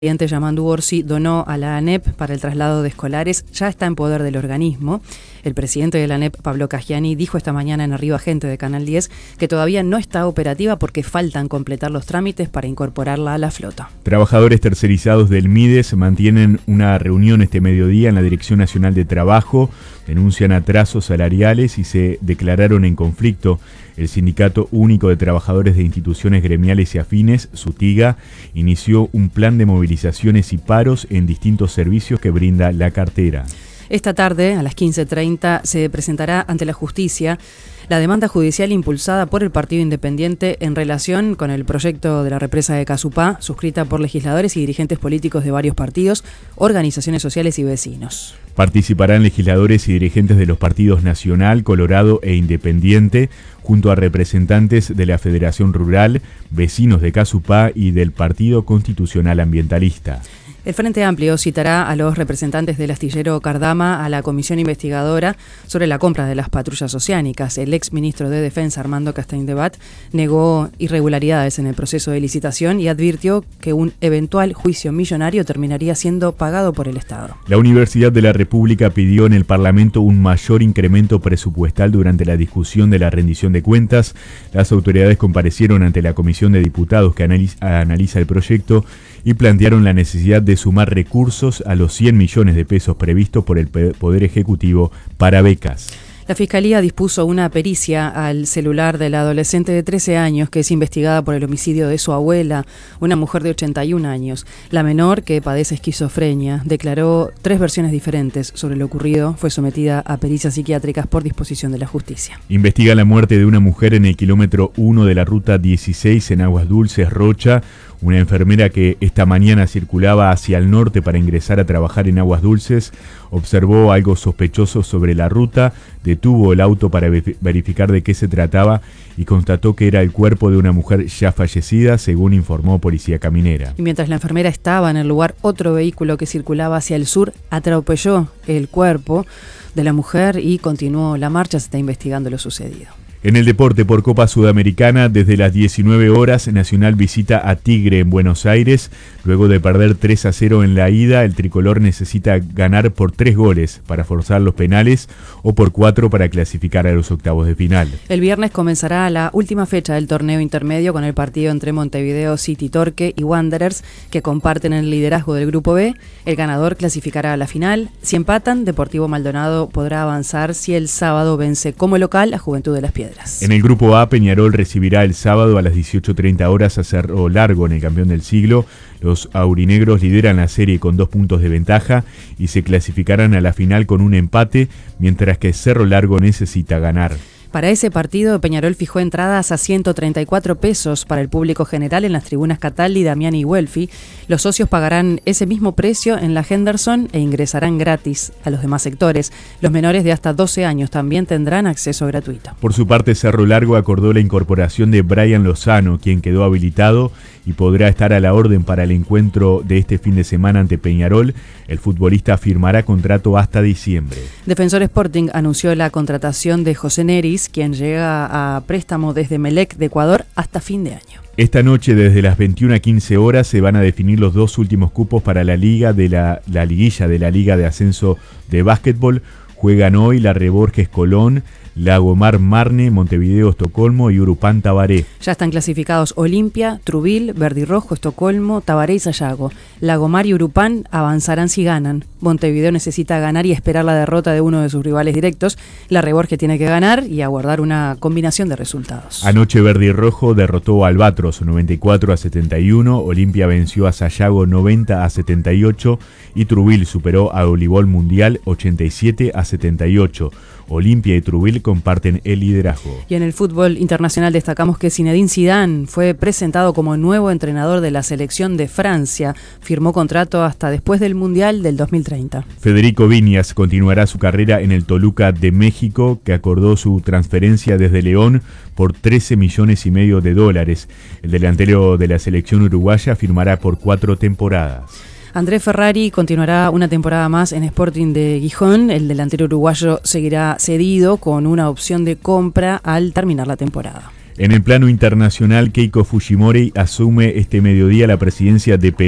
El presidente Yamandu Orsi donó a la ANEP para el traslado de escolares, ya está en poder del organismo. El presidente de la ANEP, Pablo Cagiani, dijo esta mañana en Arriba Gente de Canal 10 que todavía no está operativa porque faltan completar los trámites para incorporarla a la flota. Trabajadores tercerizados del MIDES mantienen una reunión este mediodía en la Dirección Nacional de Trabajo, denuncian atrasos salariales y se declararon en conflicto. El Sindicato Único de Trabajadores de Instituciones Gremiales y Afines, SUTIGA, inició un plan de movilizaciones y paros en distintos servicios que brinda la cartera. Esta tarde, a las 15:30, se presentará ante la justicia la demanda judicial impulsada por el Partido Independiente en relación con el proyecto de la represa de Casupá, suscrita por legisladores y dirigentes políticos de varios partidos, organizaciones sociales y vecinos. Participarán legisladores y dirigentes de los partidos Nacional, Colorado e Independiente, junto a representantes de la Federación Rural, vecinos de Casupá y del Partido Constitucional Ambientalista. El Frente Amplio citará a los representantes del astillero Cardama a la comisión investigadora sobre la compra de las patrullas oceánicas. El exministro de Defensa, Armando Castañdebat, negó irregularidades en el proceso de licitación y advirtió que un eventual juicio millonario terminaría siendo pagado por el Estado. La Universidad de la República pidió en el Parlamento un mayor incremento presupuestal durante la discusión de la rendición de cuentas. Las autoridades comparecieron ante la Comisión de Diputados que analiza el proyecto y plantearon la necesidad de sumar recursos a los 100 millones de pesos previstos por el Poder Ejecutivo para becas. La Fiscalía dispuso una pericia al celular de la adolescente de 13 años que es investigada por el homicidio de su abuela, una mujer de 81 años. La menor, que padece esquizofrenia, declaró 3 versiones diferentes sobre lo ocurrido. Fue sometida a pericias psiquiátricas por disposición de la justicia. Investiga la muerte de una mujer en el kilómetro 1 de la ruta 16 en Aguas Dulces, Rocha. Una enfermera que esta mañana circulaba hacia el norte para ingresar a trabajar en Aguas Dulces observó algo sospechoso sobre la ruta, detuvo el auto para verificar de qué se trataba y constató que era el cuerpo de una mujer ya fallecida, según informó Policía Caminera. Y mientras la enfermera estaba en el lugar, otro vehículo que circulaba hacia el sur atropelló el cuerpo de la mujer y continuó la marcha. Se está investigando lo sucedido. En el deporte por Copa Sudamericana, desde las 19 horas, Nacional visita a Tigre en Buenos Aires. Luego de perder 3-0 en la ida, el tricolor necesita ganar por 3 goles para forzar los penales o por 4 para clasificar a los octavos de final. El viernes comenzará la última fecha del torneo intermedio con el partido entre Montevideo City Torque y Wanderers, que comparten el liderazgo del Grupo B. El ganador clasificará a la final. Si empatan, Deportivo Maldonado podrá avanzar si el sábado vence como local a Juventud de las Piedras. En el Grupo A, Peñarol recibirá el sábado a las 18:30 horas a Cerro Largo en el campeón del siglo. Los aurinegros lideran la serie con 2 puntos de ventaja y se clasificarán a la final con un empate, mientras que Cerro Largo necesita ganar. Para ese partido, Peñarol fijó entradas a 134 pesos para el público general en las tribunas Cataldi, Damiani y Welfi. Los socios pagarán ese mismo precio en la Henderson e ingresarán gratis a los demás sectores. Los menores de hasta 12 años también tendrán acceso gratuito. Por su parte, Cerro Largo acordó la incorporación de Brian Lozano, quien quedó habilitado y podrá estar a la orden para el encuentro de este fin de semana ante Peñarol. El futbolista firmará contrato hasta diciembre. Defensor Sporting anunció la contratación de José Neris, quien llega a préstamo desde Melec de Ecuador hasta fin de año. Esta noche, desde las 21:15 horas, se van a definir los 2 últimos cupos para la liguilla de la Liga de Ascenso de Básquetbol. Juegan hoy la Reborges Colón, Lagomar Marne, Montevideo Estocolmo y Urupán Tabaré. Ya están clasificados Olimpia, Trubil, Verdirrojo, Estocolmo, Tabaré y Sayago. Lagomar y Urupán avanzarán si ganan. Montevideo necesita ganar y esperar la derrota de uno de sus rivales directos. La Reborges tiene que ganar y aguardar una combinación de resultados. Anoche Verdirrojo derrotó a Albatros 94-71, Olimpia venció a Sayago 90-78 y Trubil superó a Olibol Mundial 87-78. Olimpia y Trubil comparten el liderazgo. Y en el fútbol internacional destacamos que Zinedine Zidane fue presentado como nuevo entrenador de la selección de Francia. Firmó contrato hasta después del Mundial del 2030. Federico Viñas continuará su carrera en el Toluca de México, que acordó su transferencia desde León por $13,5 millones. El delantero de la selección uruguaya firmará por 4 temporadas. Andrés Ferrari continuará una temporada más en Sporting de Gijón. El delantero uruguayo seguirá cedido con una opción de compra al terminar la temporada. En el plano internacional, Keiko Fujimori asume este mediodía la presidencia de Perú.